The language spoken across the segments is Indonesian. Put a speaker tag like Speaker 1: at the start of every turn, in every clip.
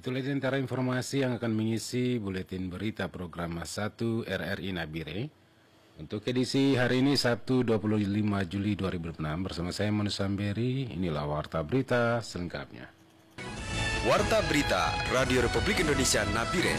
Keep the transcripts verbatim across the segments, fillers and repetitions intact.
Speaker 1: Itulah di antara informasi yang akan mengisi buletin berita program satu R R I Nabire untuk edisi hari ini Sabtu dua puluh lima Juli dua ribu enam bersama saya Manu Samberi. Inilah Warta Berita selengkapnya.
Speaker 2: Warta Berita Radio Republik Indonesia Nabire.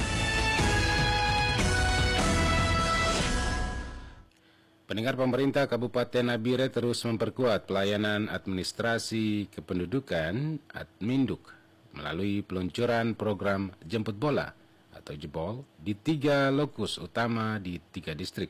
Speaker 1: Pendengar, pemerintah Kabupaten Nabire terus memperkuat pelayanan administrasi kependudukan Adminduk melalui peluncuran program Jemput Bola atau Jebol di tiga lokus utama di tiga distrik.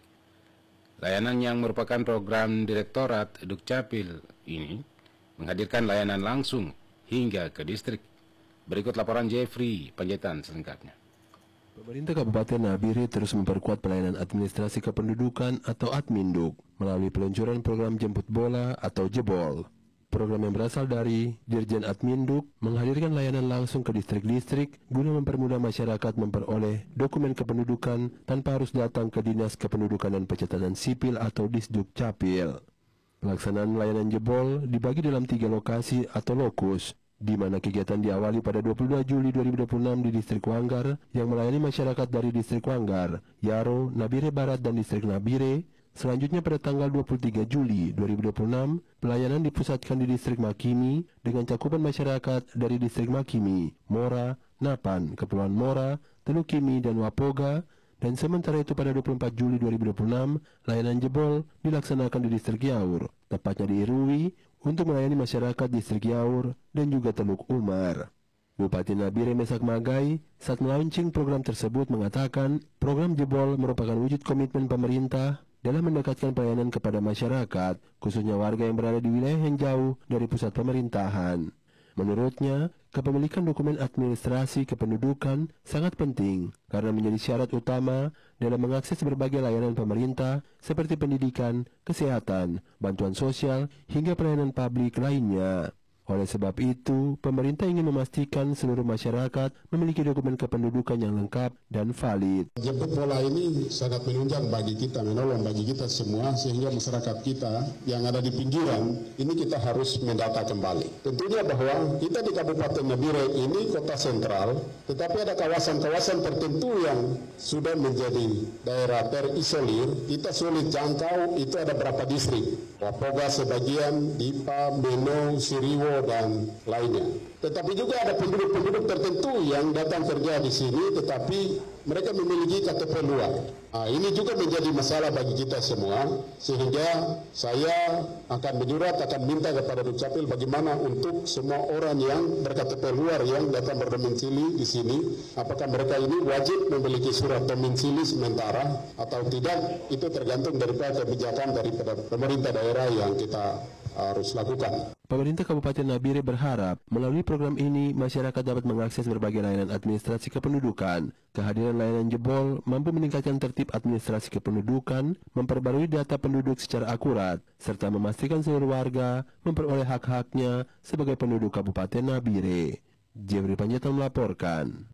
Speaker 1: Layanan yang merupakan program Direktorat Dukcapil ini menghadirkan layanan langsung hingga ke distrik. Berikut laporan Jeffrey Panjaitan selengkapnya.
Speaker 3: Pemerintah Kabupaten Nabire terus memperkuat pelayanan administrasi kependudukan atau Adminduk melalui peluncuran program Jemput Bola atau Jebol. Program yang berasal dari Dirjen Adminduk menghadirkan layanan langsung ke distrik-distrik guna mempermudah masyarakat memperoleh dokumen kependudukan tanpa harus datang ke Dinas Kependudukan dan Pencatatan Sipil atau Disduk Capil. Pelaksanaan layanan Jebol dibagi dalam tiga lokasi atau lokus, di mana kegiatan diawali pada dua puluh dua Juli dua ribu dua puluh enam di Distrik Wanggar yang melayani masyarakat dari Distrik Wanggar, Yaro, Nabire Barat, dan Distrik Nabire. Selanjutnya pada tanggal dua puluh tiga Juli dua ribu dua puluh enam, pelayanan dipusatkan di Distrik Makimi dengan cakupan masyarakat dari Distrik Makimi, Mora, Napan, Kepulauan Mora, Teluk Kimi, dan Wapoga. Dan sementara itu pada dua puluh empat Juli dua ribu dua puluh enam, layanan Jebol dilaksanakan di Distrik Yaur, tepatnya di Irui, untuk melayani masyarakat Distrik Yaur dan juga Teluk Umar. Bupati Nabire Mesak Magai saat melaunching program tersebut mengatakan program Jebol merupakan wujud komitmen pemerintah dalam mendekatkan pelayanan kepada masyarakat, khususnya warga yang berada di wilayah yang jauh dari pusat pemerintahan. Menurutnya, kepemilikan dokumen administrasi kependudukan sangat penting karena menjadi syarat utama dalam mengakses berbagai layanan pemerintah seperti pendidikan, kesehatan, bantuan sosial, hingga pelayanan publik lainnya. Oleh sebab itu, pemerintah ingin memastikan seluruh masyarakat memiliki dokumen kependudukan yang lengkap dan valid.
Speaker 4: Jemput bola ini sangat menunjang bagi kita, menolong bagi kita semua, sehingga masyarakat kita yang ada di pinggiran, ini kita harus mendata kembali. Tentunya bahwa kita di Kabupaten Nabire ini kota sentral, tetapi ada kawasan-kawasan tertentu yang sudah menjadi daerah terisolir, kita sulit jangkau, itu ada berapa distrik. Wapoga sebagian, Dipa, Beno, Siriwo, dan lainnya. Tetapi juga ada penduduk-penduduk tertentu yang datang kerja di sini, tetapi mereka memiliki K T P luar. Nah, ini juga menjadi masalah bagi kita semua, sehingga saya akan menyurat, akan minta kepada Dukcapil bagaimana untuk semua orang yang ber-K T P luar yang datang berdomisili di sini, apakah mereka ini wajib memiliki surat domisili sementara atau tidak, itu tergantung daripada kebijakan daripada pemerintah daerah yang kita harus lakukan.
Speaker 3: Pemerintah Kabupaten Nabire berharap melalui program ini masyarakat dapat mengakses berbagai layanan administrasi kependudukan. Kehadiran layanan Jebol mampu meningkatkan tertib administrasi kependudukan, memperbarui data penduduk secara akurat, serta memastikan seluruh warga memperoleh hak-haknya sebagai penduduk Kabupaten Nabire. Jeffrey Panjaitan melaporkan.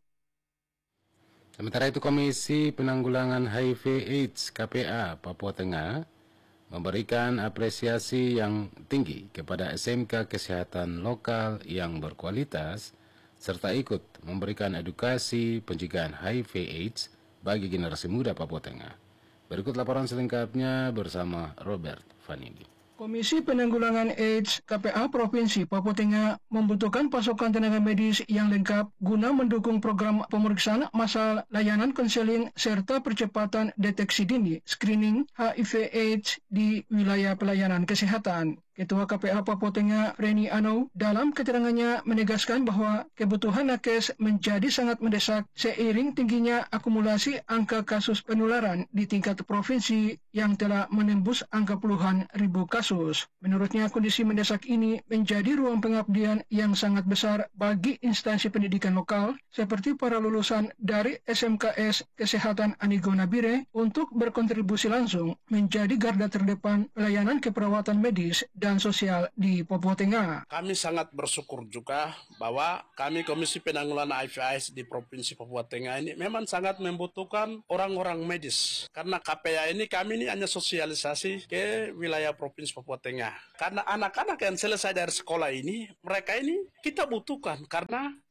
Speaker 1: Sementara itu, Komisi Penanggulangan H I V AIDS K P A Papua Tengah memberikan apresiasi yang tinggi kepada S M K kesehatan lokal yang berkualitas serta ikut memberikan edukasi pencegahan H I V AIDS bagi generasi muda Papua Tengah. Berikut laporan selengkapnya bersama Robert Vanidi.
Speaker 5: Komisi Penanggulangan AIDS K P A Provinsi Papua Tengah membutuhkan pasokan tenaga medis yang lengkap guna mendukung program pemeriksaan massal, layanan konseling, serta percepatan deteksi dini screening H I V AIDS di wilayah pelayanan kesehatan. Ketua K P A Papua Tengah, Reni Ano, dalam keterangannya menegaskan bahwa kebutuhan nakes menjadi sangat mendesak seiring tingginya akumulasi angka kasus penularan di tingkat provinsi yang telah menembus angka puluhan ribu kasus. Menurutnya, kondisi mendesak ini menjadi ruang pengabdian yang sangat besar bagi instansi pendidikan lokal seperti para lulusan dari S M K S Kesehatan Anigo Nabire untuk berkontribusi langsung menjadi garda terdepan pelayanan keperawatan medis dan sosial di Papua Tengah.
Speaker 6: Kami sangat bersyukur juga bahwa kami Komisi Penanggulangan H I V AIDS di Provinsi Papua Tengah ini memang sangat membutuhkan orang-orang medis. Karena K P A ini kami ini hanya sosialisasi ke wilayah Provinsi Papua Tengah. Karena anak-anak yang selesai dari sekolah ini, mereka ini kita butuhkan karena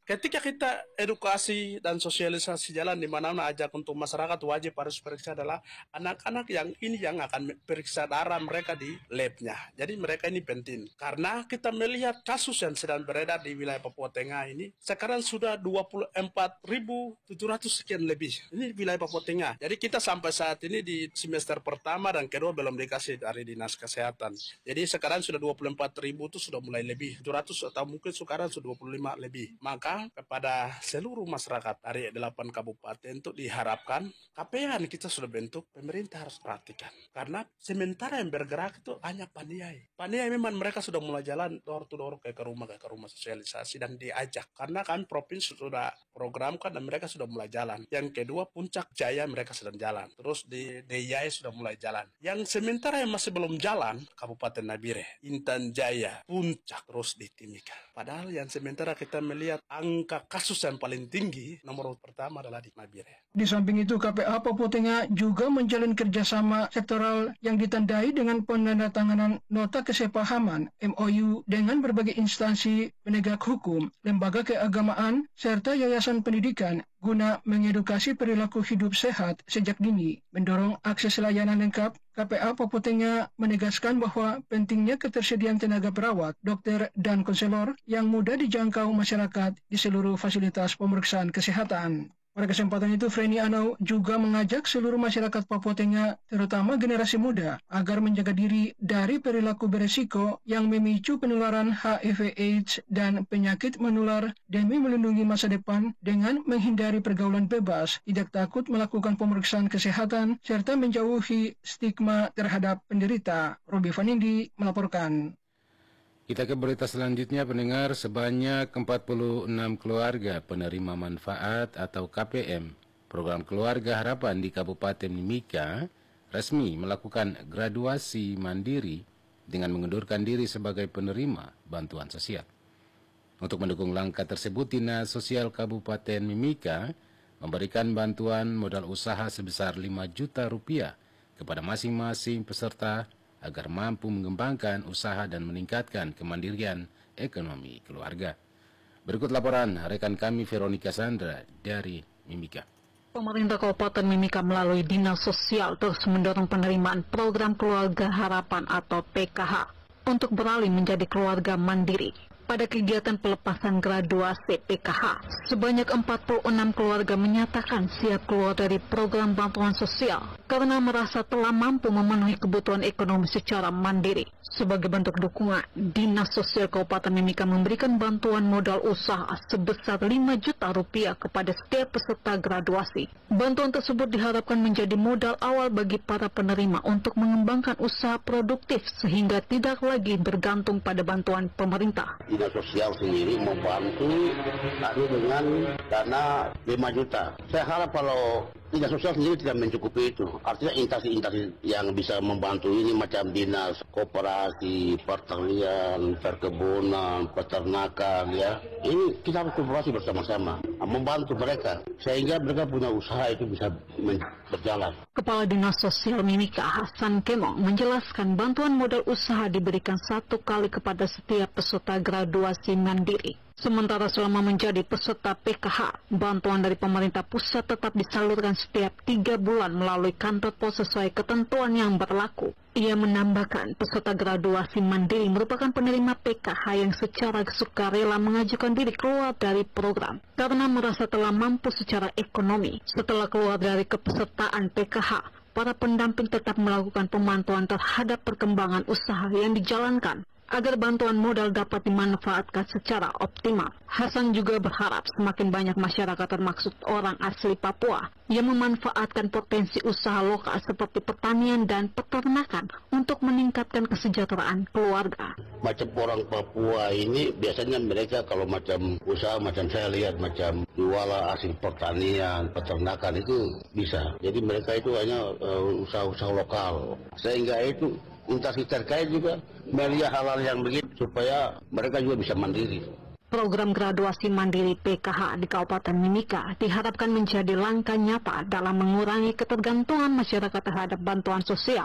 Speaker 6: ketika kita edukasi dan sosialisasi jalan di mana-mana ajak untuk masyarakat wajib harus periksa adalah anak-anak yang ini yang akan periksa darah mereka di labnya. Jadi mereka ini penting. Karena kita melihat kasus yang sedang beredar di wilayah Papua Tengah ini, sekarang sudah dua puluh empat ribu tujuh ratus sekian lebih. Ini wilayah Papua Tengah. Jadi kita sampai saat ini di semester pertama dan kedua belum dikasih dari Dinas Kesehatan. Jadi sekarang sudah dua puluh empat ribu itu sudah mulai lebih. tujuh ratus atau mungkin sekarang sudah dua puluh lima lebih. Maka kepada seluruh masyarakat dari delapan kabupaten itu diharapkan K P A kita sudah bentuk, pemerintah harus perhatikan. Karena sementara yang bergerak itu hanya paniai. Paniai memang mereka sudah mulai jalan door to door ke rumah ke rumah sosialisasi dan diajak. Karena kan provinsi sudah programkan dan mereka sudah mulai jalan. Yang kedua Puncak Jaya mereka sedang jalan. Terus di D I Y sudah mulai jalan. Yang sementara yang masih belum jalan Kabupaten Nabire, Intan Jaya, Puncak, terus di Timika. Padahal yang sementara kita melihat angka kasus yang paling tinggi nomor pertama adalah di Nabire.
Speaker 5: Di samping itu, K P A Papua Tengah juga menjalin kerjasama sektoral yang ditandai dengan penandatanganan nota kesepahaman M O U dengan berbagai instansi penegak hukum, lembaga keagamaan, serta yayasan pendidikan guna mengedukasi perilaku hidup sehat sejak dini, mendorong akses layanan lengkap. K P A Papua Tengah menegaskan bahwa pentingnya ketersediaan tenaga perawat, dokter, dan konselor yang mudah dijangkau masyarakat di seluruh fasilitas pemeriksaan kesehatan. Pada kesempatan itu, Freni Anau juga mengajak seluruh masyarakat Papua Tengah, terutama generasi muda, agar menjaga diri dari perilaku beresiko yang memicu penularan H I V AIDS dan penyakit menular demi melindungi masa depan dengan menghindari pergaulan bebas, tidak takut melakukan pemeriksaan kesehatan, serta menjauhi stigma terhadap penderita. Robi Vanindi melaporkan.
Speaker 1: Kita ke berita selanjutnya, pendengar. Sebanyak empat puluh enam keluarga penerima manfaat atau K P M Program Keluarga Harapan di Kabupaten Mimika resmi melakukan graduasi mandiri dengan mengundurkan diri sebagai penerima bantuan sosial. Untuk mendukung langkah tersebut, Dinas Sosial Kabupaten Mimika memberikan bantuan modal usaha sebesar lima juta rupiah kepada masing-masing peserta agar mampu mengembangkan usaha dan meningkatkan kemandirian ekonomi keluarga. Berikut laporan rekan kami Veronica Sandra dari Mimika.
Speaker 7: Pemerintah Kabupaten Mimika melalui Dinas Sosial terus mendorong penerimaan program Keluarga Harapan atau P K H untuk beralih menjadi keluarga mandiri. Pada kegiatan pelepasan graduasi P K H, sebanyak empat puluh enam keluarga menyatakan siap keluar dari program bantuan sosial karena merasa telah mampu memenuhi kebutuhan ekonomi secara mandiri. Sebagai bentuk dukungan, Dinas Sosial Kabupaten Mimika memberikan bantuan modal usaha sebesar lima juta rupiah kepada setiap peserta graduasi. Bantuan tersebut diharapkan menjadi modal awal bagi para penerima untuk mengembangkan usaha produktif sehingga tidak lagi bergantung pada bantuan pemerintah.
Speaker 8: Dinas Sosial sendiri membantu tadi dengan dana lima juta. Saya harap kalau Dinas Sosial sendiri tidak mencukupi itu. Artinya instansi-instansi yang bisa membantu ini macam dinas koperasi, pertanian, perkebunan, peternakan, ya. Ini kita harus kolaborasi bersama-sama, membantu mereka sehingga mereka punya usaha itu bisa berjalan.
Speaker 7: Kepala Dinas Sosial Mimika Hasan Kemong menjelaskan bantuan modal usaha diberikan satu kali kepada setiap peserta graduasi mandiri. Sementara selama menjadi peserta P K H, bantuan dari pemerintah pusat tetap disalurkan setiap tiga bulan melalui kantor pos sesuai ketentuan yang berlaku. Ia menambahkan peserta graduasi mandiri merupakan penerima P K H yang secara sukarela mengajukan diri keluar dari program karena merasa telah mampu secara ekonomi. Setelah keluar dari kepesertaan P K H, para pendamping tetap melakukan pemantauan terhadap perkembangan usaha yang dijalankan agar bantuan modal dapat dimanfaatkan secara optimal. Hasan juga berharap semakin banyak masyarakat termasuk orang asli Papua yang memanfaatkan potensi usaha lokal seperti pertanian dan peternakan untuk meningkatkan kesejahteraan keluarga.
Speaker 8: Macam orang Papua ini biasanya mereka kalau macam usaha macam saya lihat macam jual hasil pertanian, peternakan itu bisa. Jadi mereka itu hanya uh, usaha-usaha lokal. Sehingga itu instansi terkait juga melihat hal-hal yang begitu supaya mereka juga bisa mandiri.
Speaker 7: Program graduasi mandiri P K H di Kabupaten Mimika diharapkan menjadi langkah nyata dalam mengurangi ketergantungan masyarakat terhadap bantuan sosial.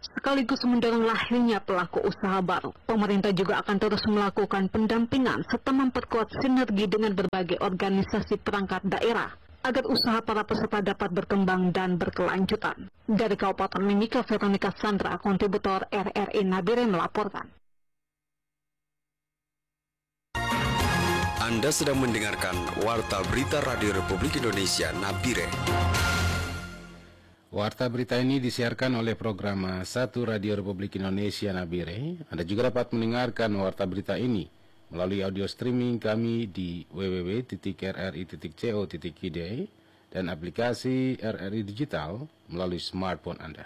Speaker 7: sekaligus mendorong lahirnya pelaku usaha baru. Pemerintah juga akan terus melakukan pendampingan serta memperkuat sinergi dengan berbagai organisasi perangkat daerah agar usaha para peserta dapat berkembang dan berkelanjutan. Dari Kabupaten Mimika, Veronica Sandra, kontributor R R I Nabire melaporkan.
Speaker 2: Anda sedang mendengarkan Warta Berita Radio Republik Indonesia Nabire.
Speaker 1: Warta berita ini disiarkan oleh program satu Radio Republik Indonesia Nabire. Anda juga dapat mendengarkan warta berita ini melalui audio streaming kami di w w w titik r r i titik co titik i d dan aplikasi R R I Digital melalui smartphone Anda.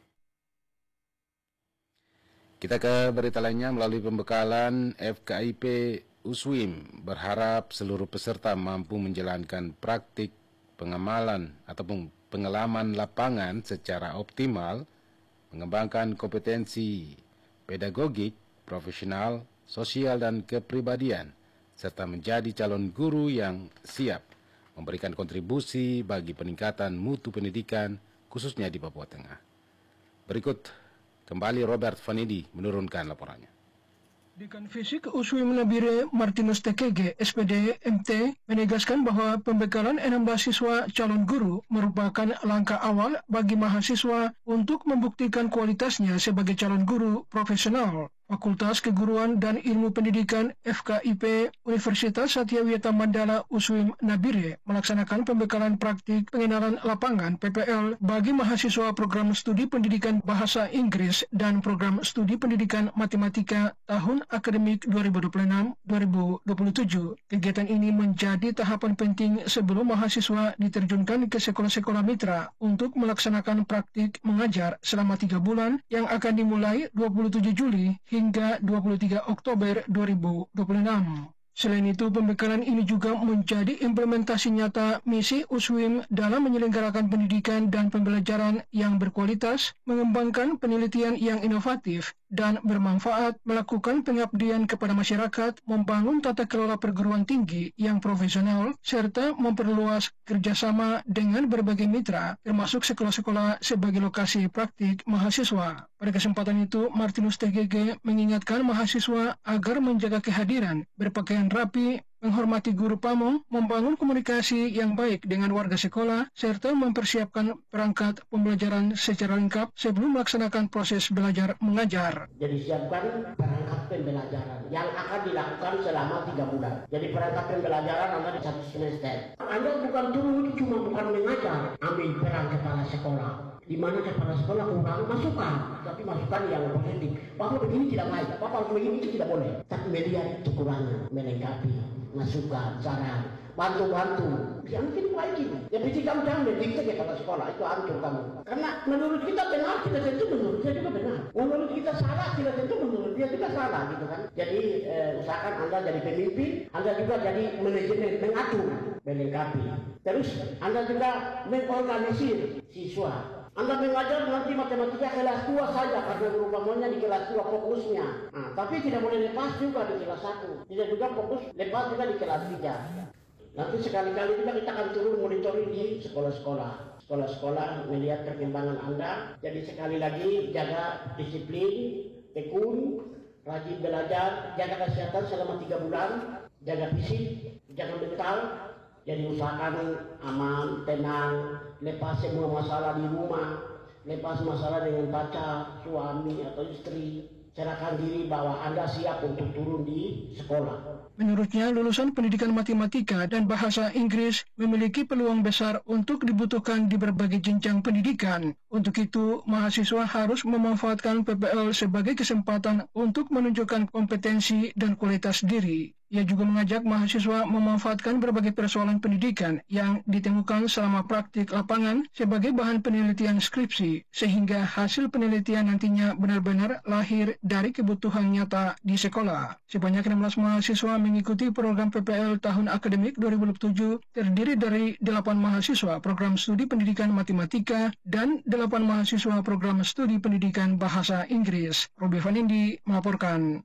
Speaker 1: Kita ke berita lainnya. Melalui pembekalan F K I P U S W I M berharap seluruh peserta mampu menjalankan praktik pengamalan ataupun pengalaman lapangan secara optimal, mengembangkan kompetensi pedagogik, profesional, sosial, dan kepribadian, serta menjadi calon guru yang siap memberikan kontribusi bagi peningkatan mutu pendidikan, khususnya di Papua Tengah. Berikut kembali Robert Vanidi menurunkan laporannya.
Speaker 5: Dekan Fisik U S W I M Nabire Martinus T K G, S P D M T, menegaskan bahwa pembekalan enam belas siswa calon guru merupakan langkah awal bagi mahasiswa untuk membuktikan kualitasnya sebagai calon guru profesional. Fakultas Keguruan dan Ilmu Pendidikan F K I P Universitas Satya Wiyata Mandala U S W I M Nabire melaksanakan pembekalan praktik pengenalan lapangan P P L bagi mahasiswa program studi pendidikan bahasa Inggris dan program studi pendidikan matematika tahun akademik dua ribu dua puluh enam dua ribu dua puluh tujuh. Kegiatan ini menjadi tahapan penting sebelum mahasiswa diterjunkan ke sekolah-sekolah mitra untuk melaksanakan praktik mengajar selama tiga bulan yang akan dimulai dua puluh tujuh Juli hingga dua puluh tiga Oktober dua ribu dua puluh enam. Selain itu, pembekalan ini juga menjadi implementasi nyata misi U S W I M dalam menyelenggarakan pendidikan dan pembelajaran yang berkualitas, mengembangkan penelitian yang inovatif, dan bermanfaat, melakukan pengabdian kepada masyarakat, membangun tata kelola perguruan tinggi yang profesional, serta memperluas kerjasama dengan berbagai mitra, termasuk sekolah-sekolah sebagai lokasi praktik mahasiswa. Pada kesempatan itu, Martinus T G G mengingatkan mahasiswa agar menjaga kehadiran, berpakaian rapi, menghormati guru pamong, membangun komunikasi yang baik dengan warga sekolah, serta mempersiapkan perangkat pembelajaran secara lengkap sebelum melaksanakan proses belajar mengajar.
Speaker 8: Jadi siapkan perangkat pembelajaran yang akan dilakukan selama tiga bulan. Jadi perangkat pembelajaran Anda di satu semester. Anda bukan turun cuma bukan mengajar, ambil peran kepala sekolah. Di mana kepala sekolah kurang masukan, tapi masukan yang positif. Bahwa begini tidak baik, Bapak harus begini itu tidak boleh. Tapi melihat kekurangan, melengkapi, masukan, saran, bantu-bantu. Yang kita baiki. Ya bisa kamu jangan mendikte kepala sekolah, itu hancur kamu. Karena menurut kita benar, tidak tentu menurut dia juga benar. Menurut kita salah, tidak tentu menurut dia juga salah, gitu kan. Jadi eh, usahakan Anda jadi pemimpin, Anda juga jadi manajemen, mengatur, melengkapi. Terus Anda juga mengorganisir siswa. Anda mengajar nanti matematika kelas dua saja karena umpamanya di kelas dua fokusnya. Nah, tapi tidak boleh lepas juga di kelas satu. Tidak juga fokus lepas juga di kelas tiga. Nanti sekali-kali juga kita akan turun monitoring di sekolah-sekolah. Sekolah-sekolah melihat perkembangan Anda. Jadi sekali lagi jaga disiplin, tekun, rajin belajar, jaga kesehatan selama tiga bulan, jaga fisik, jaga mental. Jadi usahakan aman, tenang, lepas semua masalah di rumah, lepas masalah dengan pacar, suami atau istri, serahkan diri bahwa Anda siap untuk turun di sekolah.
Speaker 5: Menurutnya, lulusan pendidikan matematika dan bahasa Inggris memiliki peluang besar untuk dibutuhkan di berbagai jenjang pendidikan. Untuk itu, mahasiswa harus memanfaatkan P P L sebagai kesempatan untuk menunjukkan kompetensi dan kualitas diri. Ia juga mengajak mahasiswa memanfaatkan berbagai persoalan pendidikan yang ditemukan selama praktik lapangan sebagai bahan penelitian skripsi, sehingga hasil penelitian nantinya benar-benar lahir dari kebutuhan nyata di sekolah. Sebanyak enam belas mahasiswa mengikuti program P P L tahun akademik dua ribu dua puluh tujuh, terdiri dari delapan mahasiswa program studi pendidikan matematika dan delapan mahasiswa program studi pendidikan bahasa Inggris. Robi Vanindi melaporkan.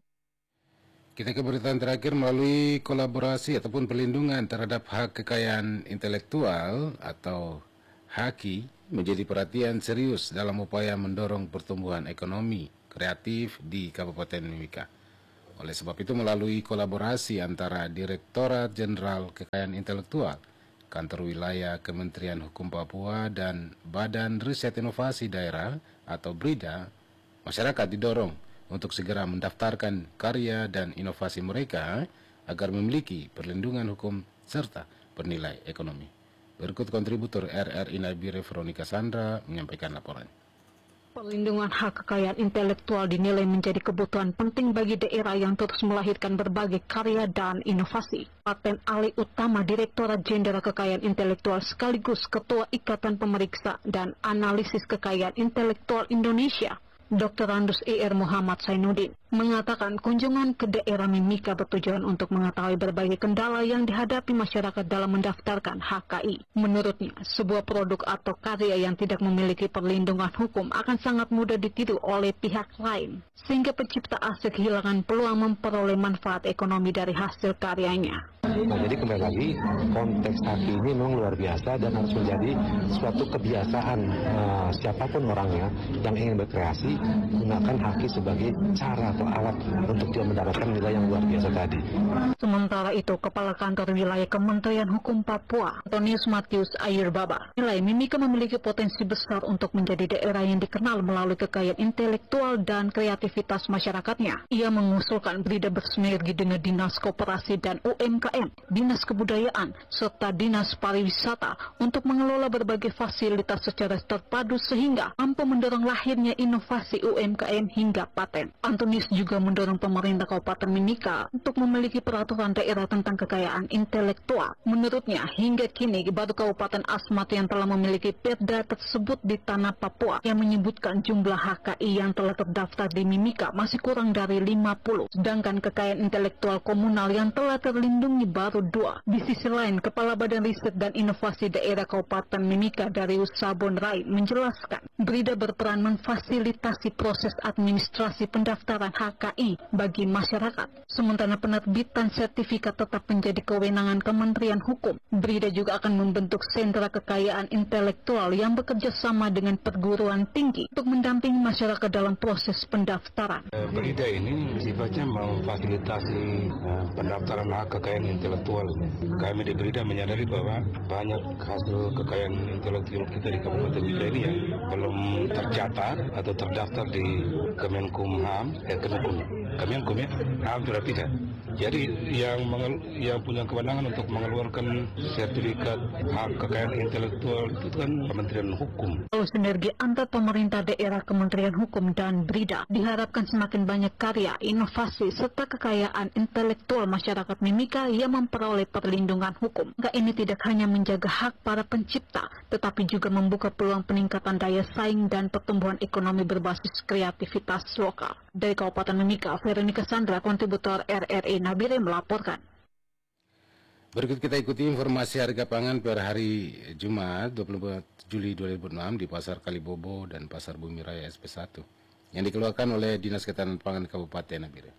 Speaker 1: Kita ke berita terakhir. Melalui kolaborasi ataupun perlindungan terhadap hak kekayaan intelektual atau H A K I menjadi perhatian serius dalam upaya mendorong pertumbuhan ekonomi kreatif di Kabupaten Mimika. Oleh sebab itu, melalui kolaborasi antara Direktorat Jenderal Kekayaan Intelektual, Kantor Wilayah Kementerian Hukum Papua, dan Badan Riset Inovasi Daerah atau BRIDA, masyarakat didorong untuk segera mendaftarkan karya dan inovasi mereka agar memiliki perlindungan hukum serta bernilai ekonomi. Berikut kontributor R R I Nabire Veronica Sandra menyampaikan laporan.
Speaker 7: Perlindungan hak kekayaan intelektual dinilai menjadi kebutuhan penting bagi daerah yang terus melahirkan berbagai karya dan inovasi. Paten alih utama Direktorat Jenderal Kekayaan Intelektual sekaligus Ketua Ikatan Pemeriksa dan Analisis Kekayaan Intelektual Indonesia, Doktor Andus E R Muhammad Zainuddin, mengatakan kunjungan ke daerah Mimika bertujuan untuk mengetahui berbagai kendala yang dihadapi masyarakat dalam mendaftarkan H K I. Menurutnya, sebuah produk atau karya yang tidak memiliki perlindungan hukum akan sangat mudah ditiru oleh pihak lain, sehingga pencipta asli kehilangan peluang memperoleh manfaat ekonomi dari hasil karyanya.
Speaker 9: Nah, jadi kembali lagi, konteks haki ini memang luar biasa dan harus menjadi suatu kebiasaan uh, siapapun orangnya yang ingin berkreasi menggunakan haki sebagai cara atau alat untuk dia mendapatkan nilai yang luar biasa tadi.
Speaker 7: Sementara itu, Kepala Kantor Wilayah Kementerian Hukum Papua, Antonius Matius Ayurbaba, nilai Mimika memiliki potensi besar untuk menjadi daerah yang dikenal melalui kekayaan intelektual dan kreativitas masyarakatnya. Ia mengusulkan BRIDA bersinergi dengan Dinas Koperasi dan U M K M, Dinas Kebudayaan, serta Dinas Pariwisata untuk mengelola berbagai fasilitas secara terpadu sehingga mampu mendorong lahirnya inovasi U M K M hingga paten. Antonius juga mendorong pemerintah Kabupaten Mimika untuk memiliki peraturan daerah tentang kekayaan intelektual. Menurutnya, hingga kini baru Kabupaten Asmat yang telah memiliki perda tersebut di tanah Papua yang menyebutkan jumlah H K I yang telah terdaftar di Mimika masih kurang dari lima puluh, sedangkan kekayaan intelektual komunal yang telah terlindungi baru dua. Di sisi lain, Kepala Badan Riset dan Inovasi Daerah Kabupaten Mimika Darius Sabon Rai menjelaskan, BRIDA berperan memfasilitasi proses administrasi pendaftaran H K I bagi masyarakat, sementara penerbitan sertifikat tetap menjadi kewenangan Kementerian Hukum. BRIDA juga akan membentuk sentra kekayaan intelektual yang bekerja sama dengan perguruan tinggi untuk mendampingi masyarakat dalam proses pendaftaran.
Speaker 9: BRIDA ini sifatnya memfasilitasi uh, pendaftaran hak kekayaan intelektual. Kami di BRIDA menyadari bahwa banyak hasil kekayaan intelektual kita di Kabupaten Mimika ini yang belum tercatat atau terdaftar di Kemenkumham, eh Kemenkum, Kemenkum ya, hampir tidak. Jadi yang mengel, yang punya kewenangan untuk mengeluarkan sertifikat hak kekayaan intelektual itu kan Kementerian Hukum.
Speaker 7: Kalau sinergi antar pemerintah daerah, Kementerian Hukum dan BRIDA diharapkan semakin banyak karya, inovasi serta kekayaan intelektual masyarakat Mimika yang memperoleh perlindungan hukum. Angka ini tidak hanya menjaga hak para pencipta, tetapi juga membuka peluang peningkatan daya saing dan pertumbuhan ekonomi berbasis kreativitas lokal. Dari Kabupaten Mimika, Veronica Sandra, kontributor R R I Nabire melaporkan.
Speaker 1: Berikut kita ikuti informasi harga pangan per hari Jumat dua puluh empat Juli dua ribu enam di Pasar Kalibobo dan Pasar Bumi Raya S P satu yang dikeluarkan oleh Dinas Ketahanan Pangan Kabupaten Nabire.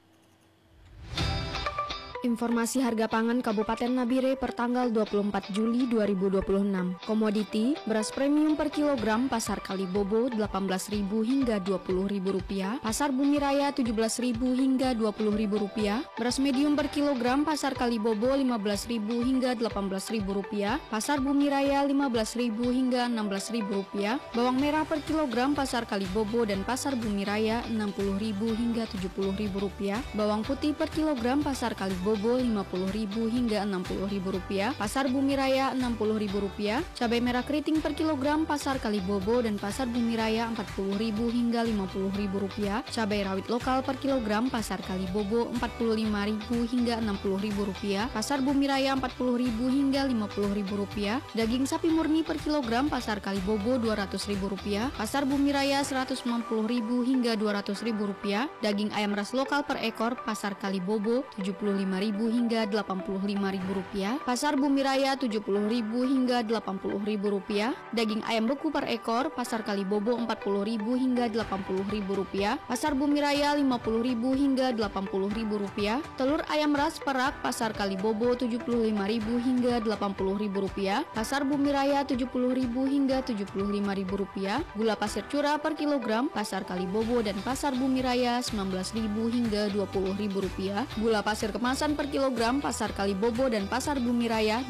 Speaker 10: Informasi harga pangan Kabupaten Nabire per tanggal dua puluh empat Juli dua ribu dua puluh enam. Komoditi, beras premium per kilogram Pasar Kalibobo delapan belas ribu hingga dua puluh ribu rupiah, Pasar Bumi Raya tujuh belas ribu hingga dua puluh ribu rupiah, beras medium per kilogram Pasar Kalibobo lima belas ribu hingga delapan belas ribu rupiah, Pasar Bumi Raya lima belas ribu hingga enam belas ribu rupiah, bawang merah per kilogram Pasar Kalibobo dan Pasar Bumi Raya enam puluh ribu hingga tujuh puluh ribu rupiah, bawang putih per kilogram Pasar Kalibobo lima puluh ribu hingga enam puluh ribu rupiah, Pasar Bumi Raya enam puluh ribu rupiah, cabai merah keriting per kilogram Pasar Kalibobo dan Pasar Bumi Raya empat puluh ribu hingga lima puluh ribu rupiah, cabai rawit lokal per kilogram Pasar Kalibobo empat puluh lima ribu hingga enam puluh ribu rupiah, Pasar Bumi Raya empat puluh ribu hingga lima puluh ribu rupiah, daging sapi murni per kilogram Pasar Kalibobo dua ratus ribu rupiah, Pasar Bumi Raya seratus sembilan puluh ribu hingga dua ratus ribu rupiah, daging ayam ras lokal per ekor Pasar Kalibobo tujuh puluh lima ribu hingga delapan puluh lima ribu rupiah, Pasar Bumi Raya tujuh puluh ribu hingga delapan puluh ribu rupiah, daging ayam beku per ekor Pasar Kalibobo empat puluh ribu hingga delapan puluh ribu rupiah, Pasar Bumi Raya lima puluh ribu hingga delapan puluh ribu rupiah, telur ayam ras perak Pasar Kalibobo tujuh puluh lima ribu hingga delapan puluh ribu rupiah, Pasar Bumi Raya tujuh puluh ribu hingga tujuh puluh lima ribu rupiah, gula pasir curah per kilogram Pasar Kalibobo dan Pasar Bumi Raya sembilan belas ribu hingga dua puluh ribu rupiah, gula pasir kemasan per kilogram Pasar Kalibobo dan Pasar Bumi Raya